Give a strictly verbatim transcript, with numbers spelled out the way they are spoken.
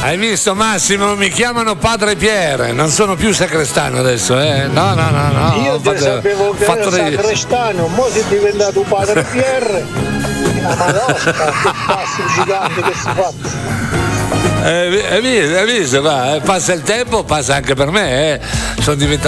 Hai visto Massimo? Mi chiamano Padre Pierre, non sono più sacrestano adesso, eh? No, no, no, no. Io fatto, sapevo che fatto era dei... sacrestano, mo sei diventato Padre Pierre. Ma madosca, che passo gigante che si fa. Eh, hai visto, hai visto, va, eh, passa il tempo, passa anche per me, eh. Sono diventato